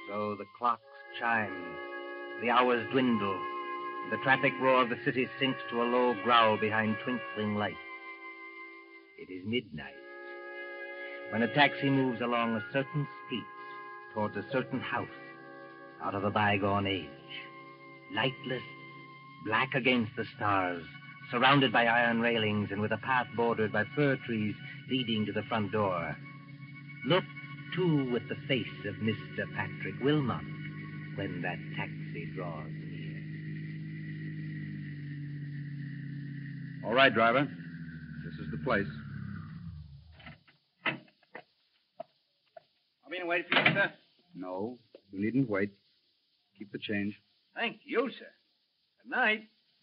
So the clocks chime, the hours dwindle, the traffic roar of the city sinks to a low growl behind twinkling lights. It is midnight when a taxi moves along a certain street towards a certain house out of a bygone age. Lightless, black against the stars, surrounded by iron railings and with a path bordered by fir trees leading to the front door. Look, too, with the face of Mr. Patrick Wilmot when that taxi draws near. All right, driver. This is the place. I'll be in wait for you, sir. No, you needn't wait. Keep the change. Thank you, sir. Good night.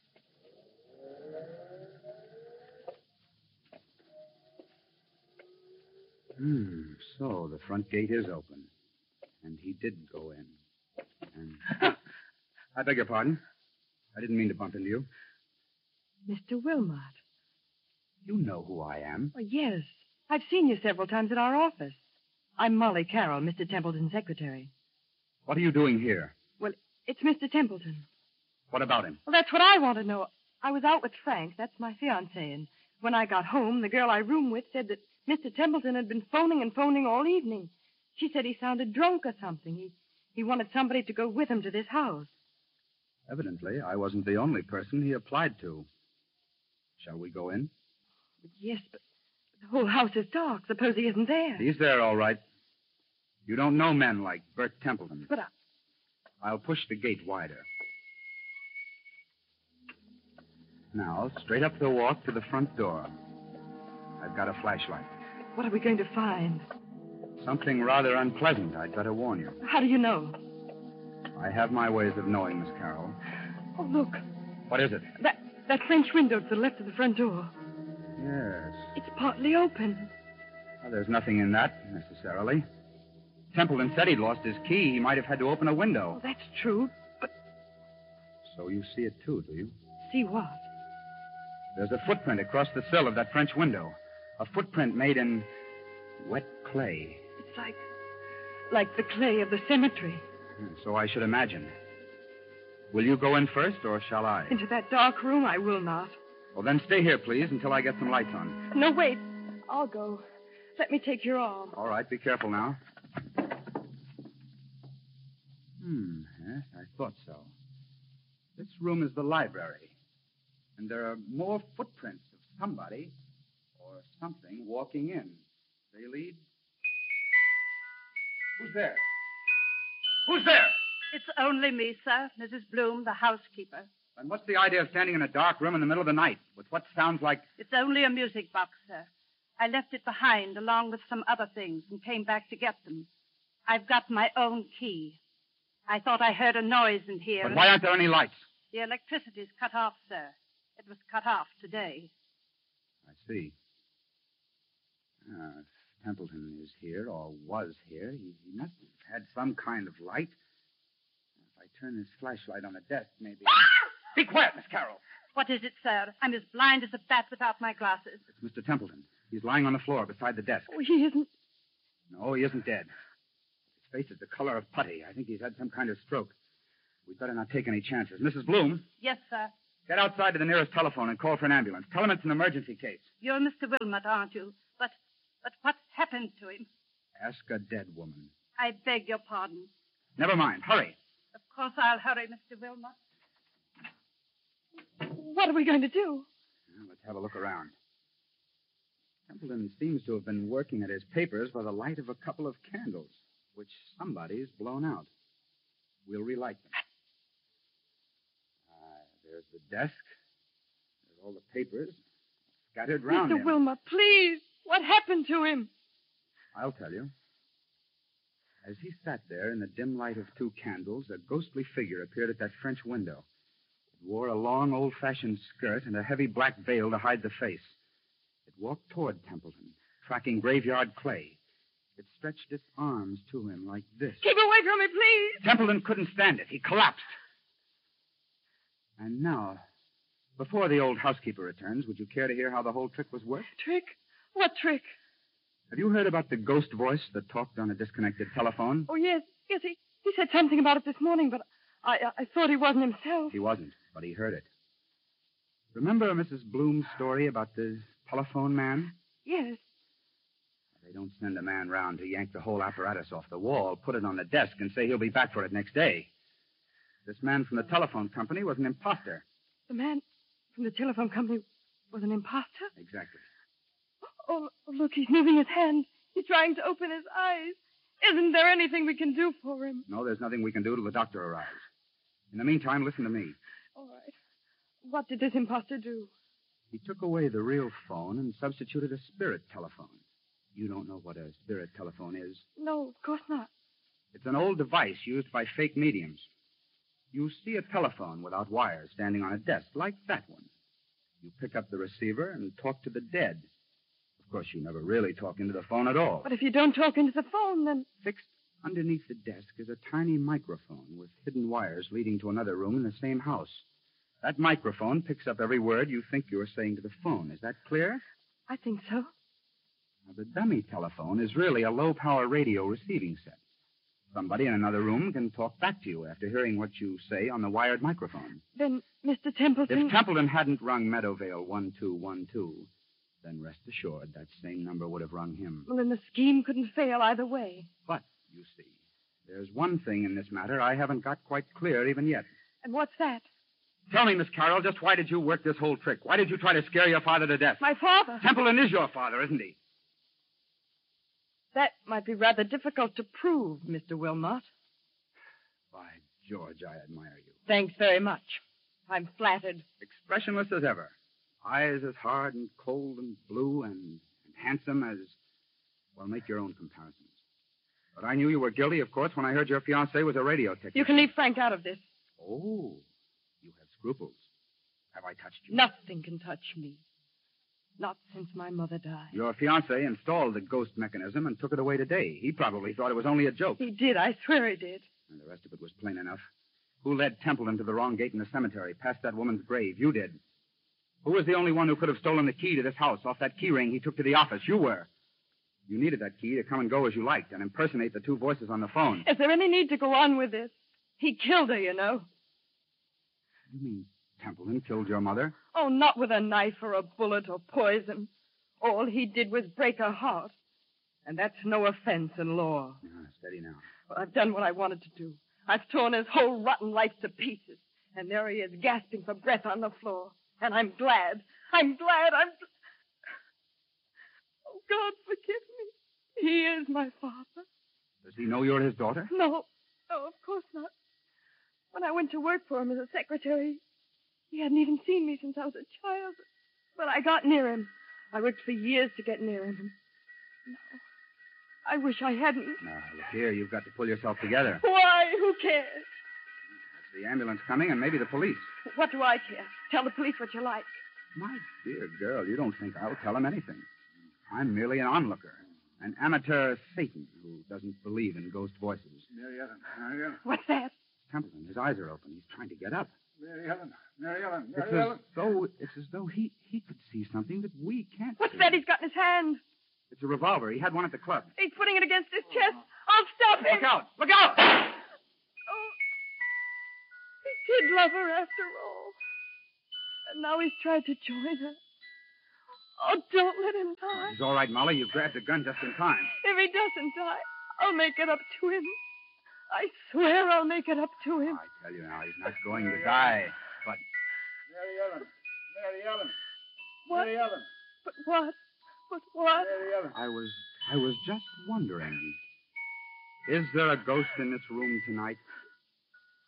So the front gate is open. And he did go in. And... I beg your pardon. I didn't mean to bump into you. Mr. Wilmot. You know who I am. Oh, yes. I've seen you several times at our office. I'm Molly Carroll, Mr. Templeton's secretary. What are you doing here? Well, it's Mr. Templeton. What about him? Well, that's what I want to know. I was out with Frank, that's my fiancé, and when I got home, the girl I room with said that Mr. Templeton had been phoning and phoning all evening. She said he sounded drunk or something. He wanted somebody to go with him to this house. Evidently, I wasn't the only person he applied to. Shall we go in? Yes, but the whole house is dark. Suppose he isn't there. He's there, all right. You don't know men like Bert Templeton. But I'll push the gate wider. Now, straight up the walk to the front door. I've got a flashlight. What are we going to find? Something rather unpleasant, I'd better warn you. How do you know? I have my ways of knowing, Miss Carroll. Oh, look. What is it? That French window to the left of the front door. Yes. It's partly open. Well, there's nothing in that, necessarily. Templeton said he'd lost his key. He might have had to open a window. Oh, that's true, but... So you see it, too, do you? See what? There's a footprint across the sill of that French window. A footprint made in wet clay. It's like the clay of the cemetery. So I should imagine. Will you go in first, or shall I? Into that dark room, I will not. Well, then stay here, please, until I get some lights on. No, wait. I'll go. Let me take your arm. All right, be careful now. Yes, I thought so. This room is the library. And there are more footprints of somebody or something walking in. They lead... Who's there? Who's there? It's only me, sir. Mrs. Bloom, the housekeeper. And what's the idea of standing in a dark room in the middle of the night with what sounds like... It's only a music box, sir. I left it behind along with some other things and came back to get them. I've got my own key. I thought I heard a noise in here. But why aren't there any lights? The electricity's cut off, sir. It was cut off today. I see. If Templeton is here, or was here, he must have had some kind of light. If I turn this flashlight on the desk, maybe... Be quiet, Miss Carroll. What is it, sir? I'm as blind as a bat without my glasses. It's Mr. Templeton. He's lying on the floor beside the desk. Oh, he isn't... No, he isn't dead. His face is the color of putty. I think he's had some kind of stroke. We'd better not take any chances. Mrs. Bloom? Yes, sir. Get outside to the nearest telephone and call for an ambulance. Tell him it's an emergency case. You're Mr. Wilmot, aren't you? But what's happened to him? Ask a dead woman. I beg your pardon. Never mind. Hurry. Of course I'll hurry, Mr. Wilmot. What are we going to do? Well, let's have a look around. Templeton seems to have been working at his papers by the light of a couple of candles, which somebody's blown out. We'll relight them. There's the desk. There's all the papers scattered round Mr. him. Wilmot, please. What happened to him? I'll tell you. As he sat there in the dim light of two candles, a ghostly figure appeared at that French window. It wore a long, old-fashioned skirt and a heavy black veil to hide the face. It walked toward Templeton, tracking graveyard clay. It stretched its arms to him like this. Keep away from me, please. Templeton couldn't stand it. He collapsed. And now, before the old housekeeper returns, would you care to hear how the whole trick was worked? Trick? What trick? Have you heard about the ghost voice that talked on a disconnected telephone? Oh, yes. Yes, He said something about it this morning, but I thought he wasn't himself. He wasn't, but he heard it. Remember Mrs. Bloom's story about the telephone man? Yes. They don't send a man round to yank the whole apparatus off the wall, put it on the desk, and say he'll be back for it next day. This man from the telephone company was an imposter. The man from the telephone company was an imposter? Exactly. Oh, look, he's moving his hand. He's trying to open his eyes. Isn't there anything we can do for him? No, there's nothing we can do till the doctor arrives. In the meantime, listen to me. All right. What did this imposter do? He took away the real phone and substituted a spirit telephone. You don't know what a spirit telephone is? No, of course not. It's an old device used by fake mediums. You see a telephone without wires standing on a desk, like that one. You pick up the receiver and talk to the dead. Of course, you never really talk into the phone at all. But if you don't talk into the phone, then... Fixed underneath the desk is a tiny microphone with hidden wires leading to another room in the same house. That microphone picks up every word you think you're saying to the phone. Is that clear? I think so. Now, the dummy telephone is really a low-power radio receiving set. Somebody in another room can talk back to you after hearing what you say on the wired microphone. Then Mr. Templeton... If Templeton hadn't rung Meadowvale 1212, then rest assured that same number would have rung him. Well, then the scheme couldn't fail either way. But, you see, there's one thing in this matter I haven't got quite clear even yet. And what's that? Tell me, Miss Carroll, just why did you work this whole trick? Why did you try to scare your father to death? My father. Templeton is your father, isn't he? That might be rather difficult to prove, Mr. Wilmot. By George, I admire you. Thanks very much. I'm flattered. Expressionless as ever. Eyes as hard and cold and blue and handsome as... Well, make your own comparisons. But I knew you were guilty, of course, when I heard your fiancé was a radio technician. You can leave Frank out of this. Oh, you have scruples. Have I touched you? Nothing can touch me. Not since my mother died. Your fiancé installed the ghost mechanism and took it away today. He probably thought it was only a joke. He did. I swear he did. And the rest of it was plain enough. Who led Templeton to the wrong gate in the cemetery, past that woman's grave? You did. Who was the only one who could have stolen the key to this house off that key ring he took to the office? You were. You needed that key to come and go as you liked and impersonate the two voices on the phone. Is there any need to go on with this? He killed her, you know. You mean Templeton killed your mother? Oh, not with a knife or a bullet or poison. All he did was break her heart. And that's no offense in law. Steady now. Well, I've done what I wanted to do. I've torn his whole rotten life to pieces. And there he is, gasping for breath on the floor. And I'm glad. I'm glad. Oh, God, forgive me. He is my father. Does he know you're his daughter? No. No, of course not. When I went to work for him as a secretary, he hadn't even seen me since I was a child. But I got near him. I worked for years to get near him. No. I wish I hadn't. Now, look here, you've got to pull yourself together. Why? Who cares? That's the ambulance coming and maybe the police. What do I care? Tell the police what you like. My dear girl, you don't think I'll tell them anything. I'm merely an onlooker, an amateur Satan who doesn't believe in ghost voices. Mary Ellen. What's that? Templeton, his eyes are open. He's trying to get up. Mary Ellen. It's as though he could see something that we can't What's see. that he's got in his hand? It's a revolver. He had one at the club. He's putting it against his chest. I'll stop him. Look out! Look out! Oh, he did love her after all. And now he's tried to join her. Oh, don't let him die. He's all right, Molly. You grabbed the gun just in time. If he doesn't die, I'll make it up to him. I swear I'll make it up to him. I tell you now, he's not going to die. But Mary Ellen. What? Mary Ellen. But what? But what? Mary Ellen. I was just wondering. Is there a ghost in this room tonight?